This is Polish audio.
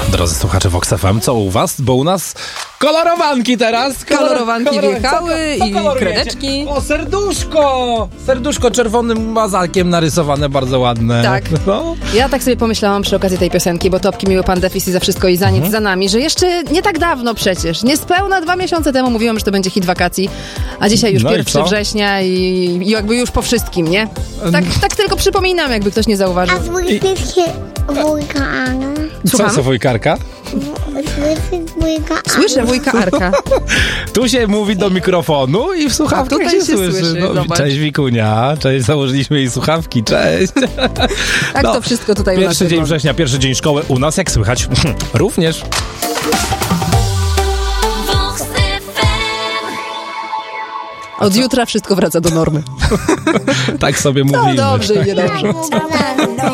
Drodzy słuchacze Vox FM, co u was? Bo u nas kolorowanki teraz. Kolorowanki wjechały i kredeczki. O, serduszko! Serduszko czerwonym mazakiem narysowane, bardzo ładne. Tak. No. Ja tak sobie pomyślałam przy okazji tej piosenki, bo topki miły pan Defis i za wszystko i za nic za nami, że jeszcze nie tak dawno przecież, niespełna 2 miesiące temu mówiłam, że to będzie hit wakacji, a dzisiaj już 1 września i jakby już po wszystkim, nie? Tak tylko przypominam, jakby ktoś nie zauważył. A słyszycie wujka Arka? Co wujkarka? Słyszę wujka Arka. Tu się mówi do mikrofonu i w słuchawkach tutaj się słyszy. No, cześć Wikunia, cześć, założyliśmy jej słuchawki, cześć. Tak to wszystko tutaj u nas Pierwszy dzień września, pierwszy dzień szkoły u nas, jak słychać, również. Od jutra wszystko wraca do normy. Tak sobie mówimy. No dobrze, nie dobrze.